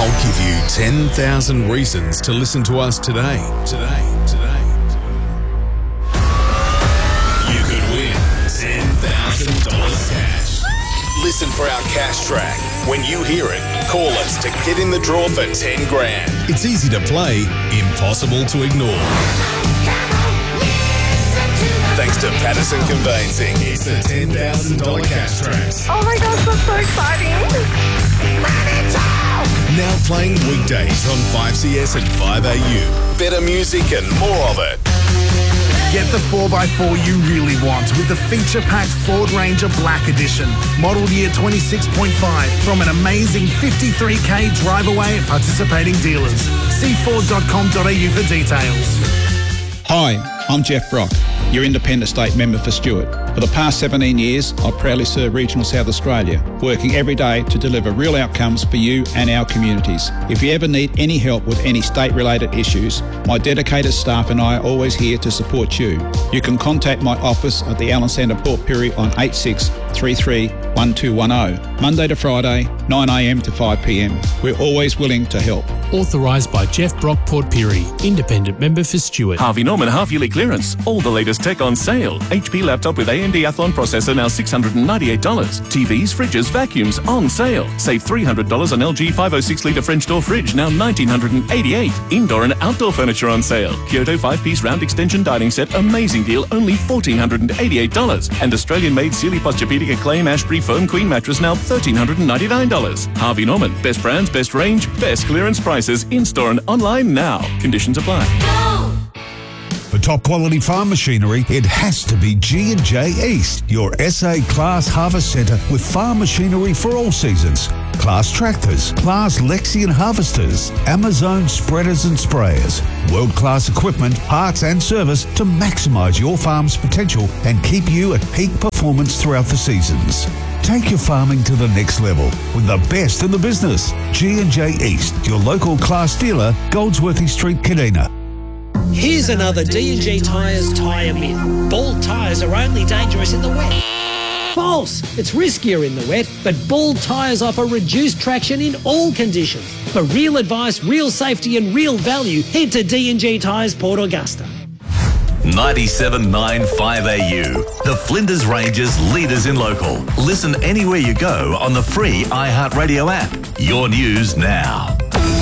I'll give you 10,000 reasons to listen to us today. You could win $10,000 cash. Listen for our cash track. When you hear it, call us to get in the draw for 10 grand. It's easy to play, impossible to ignore. Thanks to Patterson Conveyancing, it's the $10,000 cash track. Oh my gosh, that's so exciting. Now playing weekdays on 5CS and 5AU. Better music and more of it. Get the 4x4 you really want with the feature-packed Ford Ranger Black Edition. Model year 26.5 from an amazing 53k drive away at participating dealers. See Ford.com.au for details. Hi, I'm Jeff Brock, your Independent State Member for Stuart. For the past 17 years, I've proudly served Regional South Australia, working every day to deliver real outcomes for you and our communities. If you ever need any help with any state-related issues, my dedicated staff and I are always here to support you. You can contact my office at the Allen Centre Port Pirie on 8633 1210, Monday to Friday, 9am to 5pm. We're always willing to help. Authorised by Jeff Brock Port Pirie, Independent Member for Stuart. Harvey Norman half-yearly clearance. All the latest tech on sale. HP laptop with AMD Athlon processor now $698. TVs, fridges, vacuums on sale. Save $300 on LG 506-litre French door fridge, now $1,988. Indoor and outdoor furniture on sale. Kyoto 5-piece round extension dining set, amazing deal, only $1,488. And Australian-made Sealy Posturepedic Acclaim Ashbury Foam Queen mattress, now $1,399. Harvey Norman, best brands, best range, best clearance prices, in-store and online now. Conditions apply. For top quality farm machinery, it has to be G&J East, your SA Class Harvest Centre with farm machinery for all seasons. Class tractors, Class Lexion harvesters, Amazon spreaders and sprayers. World-class equipment, parts and service to maximise your farm's potential and keep you at peak performance throughout the seasons. Take your farming to the next level with the best in the business. G&J East, your local Class dealer, Goldsworthy Street, Kadina. Here's another D&G Tyres tyre myth. Bald tyres are only dangerous in the wet. False! It's riskier in the wet, but bald tyres offer reduced traction in all conditions. For real advice, real safety and real value, head to D&G Tyres Port Augusta. 97.9 5AU, the Flinders Ranges leaders in local. Listen anywhere you go on the free iHeartRadio app. Your news now.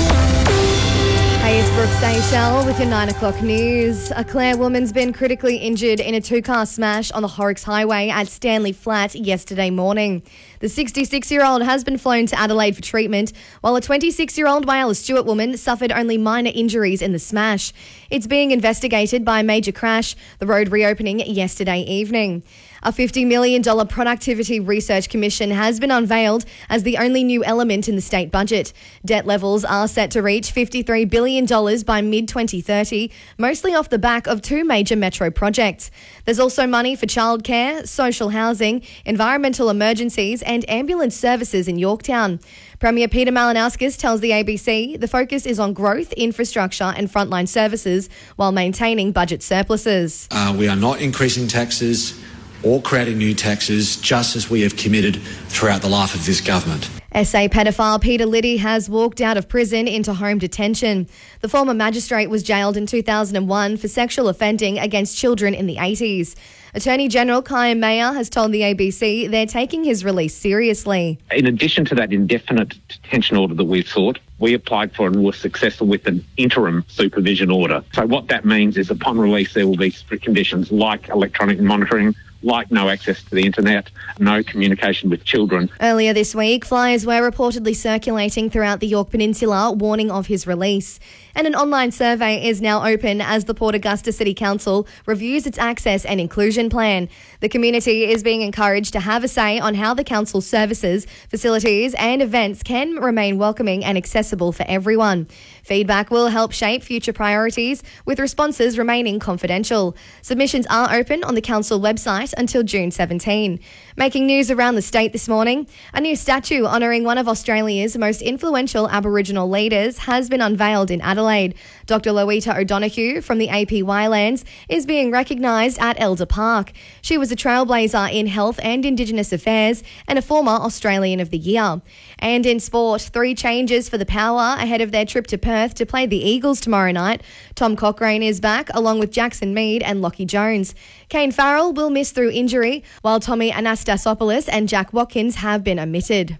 Hey, it's Brooke Seychelles with your 9 o'clock news. A Clare woman's been critically injured in a two-car smash on the Horrocks Highway at Stanley Flat yesterday morning. The 66-year-old has been flown to Adelaide for treatment, while a 26-year-old Whyalla Stewart woman suffered only minor injuries in the smash. It's being investigated by a major crash, the road reopening yesterday evening. A $50 million productivity research commission has been unveiled as the only new element in the state budget. Debt levels are set to reach $53 billion by mid-2030, mostly off the back of two major metro projects. There's also money for childcare, social housing, environmental emergencies and ambulance services in Yorktown. Premier Peter Malinauskas tells the ABC the focus is on growth, infrastructure and frontline services while maintaining budget surpluses. We are not increasing taxes or creating new taxes, just as we have committed throughout the life of this government. SA pedophile Peter Liddy has walked out of prison into home detention. The former magistrate was jailed in 2001 for sexual offending against children in the 80s. Attorney General Kyan Mayer has told the ABC they're taking his release seriously. In addition to that indefinite detention order that we've sought, we applied for and were successful with an interim supervision order. So what that means is upon release there will be strict conditions like electronic monitoring, like no access to the internet, no communication with children. Earlier this week, flyers were reportedly circulating throughout the York Peninsula warning of his release. And an online survey is now open as the Port Augusta City Council reviews its access and inclusion plan. The community is being encouraged to have a say on how the council's services, facilities and events can remain welcoming and accessible for everyone. Feedback will help shape future priorities, with responses remaining confidential. Submissions are open on the council website until June 17. Making news around the state this morning, a new statue honouring one of Australia's most influential Aboriginal leaders has been unveiled in Adelaide. Dr. Loita O'Donoghue from the APY Lands is being recognised at Elder Park. She was a trailblazer in health and Indigenous affairs and a former Australian of the Year. And in sport, 3 changes for the Power ahead of their trip to Perth to play the Eagles tomorrow night. Tom Cochrane is back along with Jackson Mead and Lockie Jones. Kane Farrell will miss through injury, while Tommy Anastasopoulos and Jack Watkins have been omitted.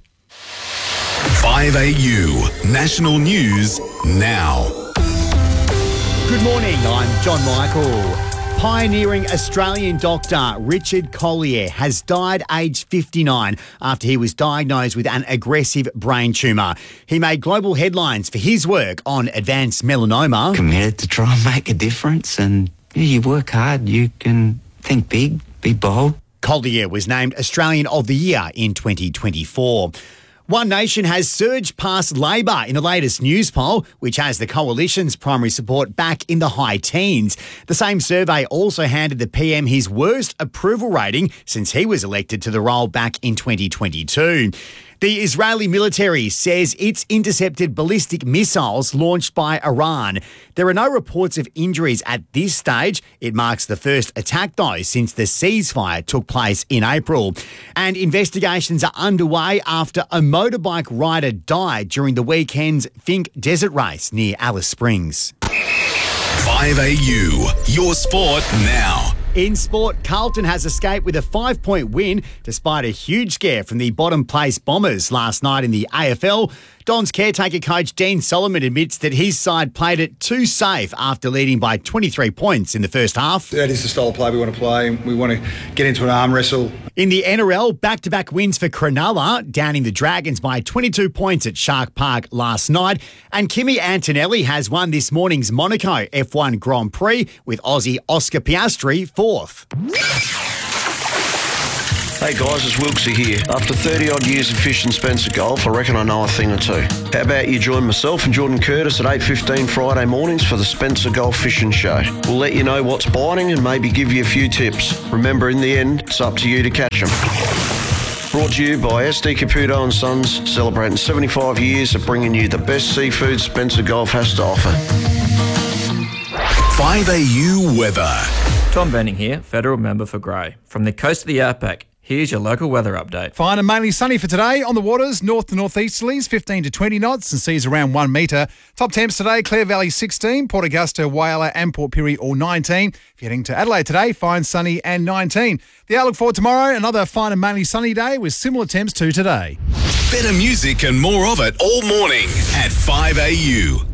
5AU National News now. Good morning, I'm John Michael. Pioneering Australian doctor Richard Collier has died aged 59 after he was diagnosed with an aggressive brain tumour. He made global headlines for his work on advanced melanoma. Committed to try and make a difference, and you work hard, you can think big, be bold. Collier was named Australian of the Year in 2024. One Nation has surged past Labor in the latest news poll, which has the coalition's primary support back in the high teens. The same survey also handed the PM his worst approval rating since he was elected to the role back in 2022. The Israeli military says it's intercepted ballistic missiles launched by Iran. There are no reports of injuries at this stage. It marks the first attack, though, since the ceasefire took place in April. And investigations are underway after a motorbike rider died during the weekend's Finke Desert Race near Alice Springs. 5AU, your sport now. In sport, Carlton has escaped with a 5-point win despite a huge scare from the bottom place Bombers last night in the AFL. Don's caretaker coach Dean Solomon admits that his side played it too safe after leading by 23 points in the first half. That is the style of play we want to play. We want to get into an arm wrestle. In the NRL, back-to-back wins for Cronulla, downing the Dragons by 22 points at Shark Park last night. And Kimi Antonelli has won this morning's Monaco F1 Grand Prix with Aussie Oscar Piastri fourth. Hey guys, it's Wilksy here. After 30 odd years of fishing Spencer Golf, I reckon I know a thing or two. How about you join myself and Jordan Curtis at 8:15 Friday mornings for the Spencer Golf Fishing Show. We'll let you know what's biting and maybe give you a few tips. Remember, in the end, it's up to you to catch them. Brought to you by SD Caputo & Sons, celebrating 75 years of bringing you the best seafood Spencer Golf has to offer. 5AU weather. Tom Benning here, Federal Member for Grey. From the coast of the outback, here's your local weather update. Fine and mainly sunny for today. On the waters, north to northeasterlies, 15 to 20 knots and seas around 1 metre. Top temps today, Clare Valley 16, Port Augusta, Whyalla and Port Pirie all 19. If you're heading to Adelaide today, fine, sunny and 19. The outlook for tomorrow, another fine and mainly sunny day with similar temps to today. Better music and more of it all morning at 5AU.